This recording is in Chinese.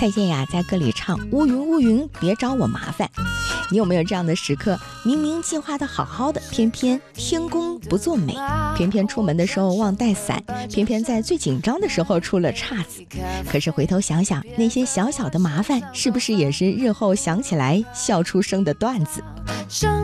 蔡健雅在歌里唱乌云乌云别找我麻烦。你有没有这样的时刻，明明计划的好好的，偏偏天公不作美，偏偏出门的时候忘带伞，偏偏在最紧张的时候出了岔子。可是回头想想，那些小小的麻烦是不是也是日后想起来笑出声的段子？